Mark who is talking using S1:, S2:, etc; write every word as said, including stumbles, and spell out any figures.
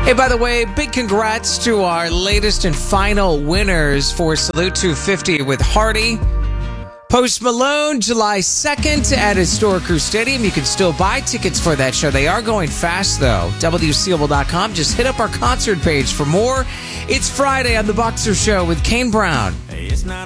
S1: Hey, by the way, big congrats to our latest and final winners for Salute two fifty with Hardy. Post Malone, July second at Historic Crew Stadium. You can still buy tickets for that show. They are going fast, though. W C O L dot com. Just hit up our concert page for more. It's Friday on The Boxer Show with Kane Brown.
S2: Hey, it's not